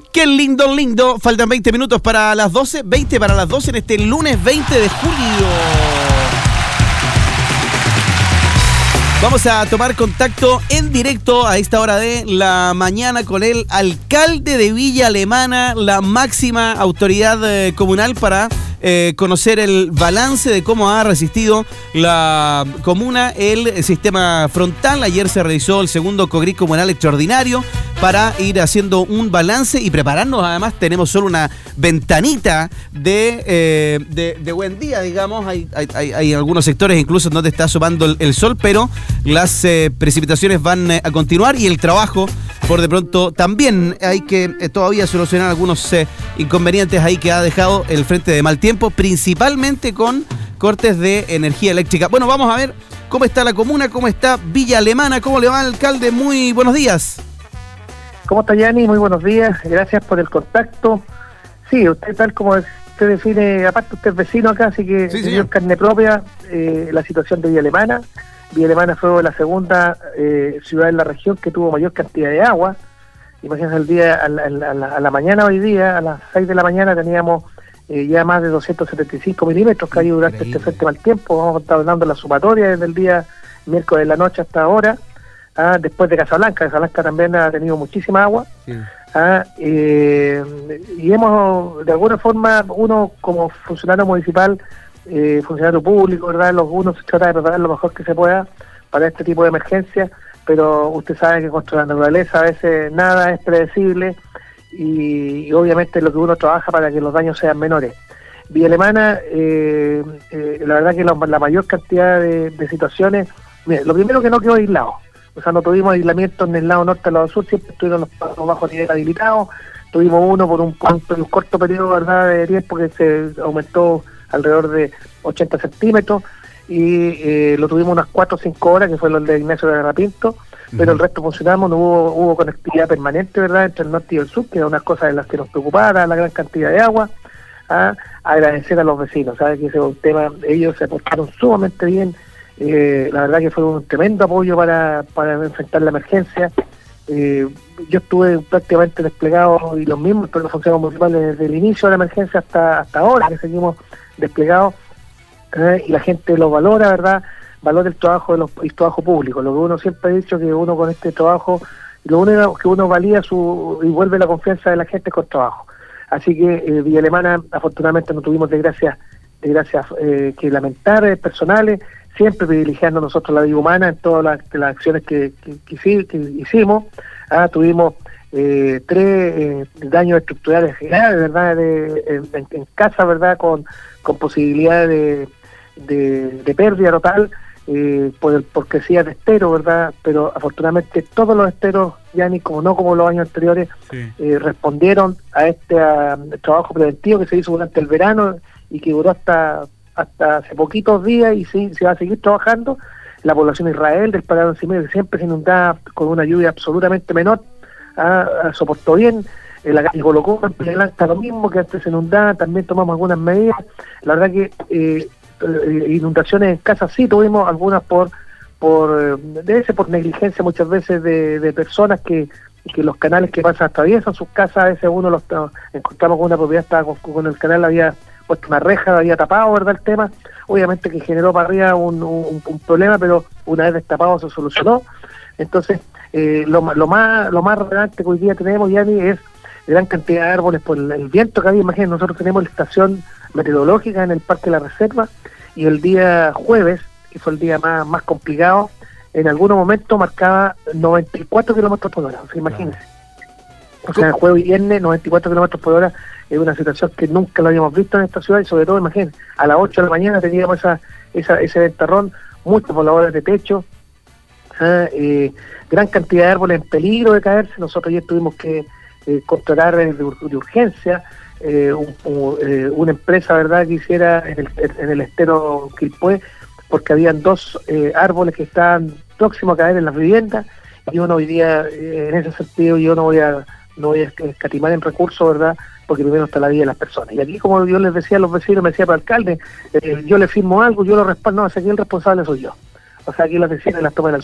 Qué lindo, lindo. Faltan 20 minutos para las 12. 20 para las 12 en este lunes 20 de julio. Vamos a tomar contacto en directo a esta hora de la mañana con el alcalde de Villa Alemana, la máxima autoridad comunal, para conocer el balance de cómo ha resistido la comuna el sistema frontal. Ayer se realizó el segundo Congreso Comunal Extraordinario para ir haciendo un balance y prepararnos. Además, tenemos solo una ventanita de buen día, digamos. Hay algunos sectores incluso donde está asomando el sol, pero las precipitaciones van a continuar y el trabajo, por de pronto, también hay que todavía solucionar algunos inconvenientes ahí que ha dejado el frente de mal tiempo, principalmente con cortes de energía eléctrica. Bueno, vamos a ver cómo está la comuna, cómo está Villa Alemana. ¿Cómo le va, alcalde? Muy buenos días. ¿Cómo está, Yanni? Muy buenos días, gracias por el contacto. Sí, usted, tal como usted define, aparte usted es vecino acá, así que sí, vivió en carne propia la situación de Villa Alemana. Villa Alemana fue la segunda ciudad en la región que tuvo mayor cantidad de agua. Imagínense, el día a la mañana, hoy día, a las 6 de la mañana, teníamos ya más de 275 milímetros caídos durante este frente mal tiempo. Vamos a estar dando la sumatoria desde el día miércoles de la noche hasta ahora. Después de Casablanca. Casablanca también ha tenido muchísima agua. Sí. Y hemos, de alguna forma, uno como funcionario municipal, funcionario público, ¿verdad? Uno se trata de preparar lo mejor que se pueda para este tipo de emergencias, pero usted sabe que contra la naturaleza a veces nada es predecible y obviamente lo que uno trabaja para que los daños sean menores. Villa Alemana, la verdad que la mayor cantidad de situaciones, mire, lo primero que no quedó aislado. O sea, no tuvimos aislamiento en el lado norte y el lado sur, siempre estuvieron los pasos bajo nivel habilitados. Tuvimos uno por un corto periodo, ¿verdad?, de tiempo, que se aumentó alrededor de 80 centímetros y lo tuvimos unas 4 o 5 horas, que fue lo de Ignacio de Garrapinto, pero el resto funcionamos. No hubo conectividad permanente, ¿verdad?, entre el norte y el sur, que era una cosa de las que nos preocupaba, la gran cantidad de agua. Agradecer a los vecinos, ¿sabes? Que ese es un tema, ellos se portaron sumamente bien. La verdad que fue un tremendo apoyo para enfrentar la emergencia. Yo estuve prácticamente desplegado, y los mismos, pero los funcionarios municipales, desde el inicio de la emergencia hasta ahora, que seguimos desplegados, y la gente lo valora, ¿verdad? Valora el trabajo el trabajo público. Lo que uno siempre ha dicho, que uno con este trabajo, lo único que uno valía y vuelve la confianza de la gente con trabajo. Así que Villa Alemana, afortunadamente, no tuvimos desgracias que lamentar personales, siempre privilegiando nosotros la vida humana en todas las acciones que hicimos. Tuvimos 3 daños estructurales graves, ¿verdad?, en casa, ¿verdad?, con posibilidad de pérdida total por crecida de estero, ¿verdad? Pero afortunadamente todos los esteros, ya ni como los años anteriores, respondieron a este trabajo preventivo que se hizo durante el verano y que duró hasta hace poquitos días, y sí, se va a seguir trabajando. La población de Israel, del Parado Encimero, que siempre se inundaba con una lluvia absolutamente menor, soportó bien. La calle Colocó, en Playa Blanca, lo mismo, que antes se inundaba, también tomamos algunas medidas. La verdad que inundaciones en casas sí tuvimos algunas por negligencia muchas veces de personas que los canales que pasan atraviesan sus casas. A veces uno encontramos con una propiedad, estaba con el canal, había puesto una reja, había tapado, ¿verdad?, el tema. Obviamente que generó para arriba un problema, pero una vez destapado se solucionó. Entonces, lo más relevante que hoy día tenemos, Yanni, es gran cantidad de árboles por el viento que había. Imagínense, nosotros tenemos la estación meteorológica en el Parque de la Reserva, y el día jueves, que fue el día más complicado, en algunos momentos marcaba 94 kilómetros por hora. O sea, imagínense. O sea, jueves y viernes, 94 kilómetros por hora, es una situación que nunca lo habíamos visto en esta ciudad, y sobre todo, imagínense, a las 8 de la mañana teníamos ese ventarrón, muchos voladores de techo, gran cantidad de árboles en peligro de caerse. Nosotros ya tuvimos que contratar de urgencia una empresa, ¿verdad?, que hiciera en el estero Quilpué, porque habían 2 árboles que estaban próximos a caer en las viviendas, y uno hoy día, en ese sentido, yo no voy a escatimar en recursos, ¿verdad?, porque primero está la vida de las personas. Y aquí, como yo les decía a los vecinos, me decía para el alcalde, yo le firmo algo, yo lo respaldo. No, aquí el responsable soy yo. O sea, aquí las decisiones las toman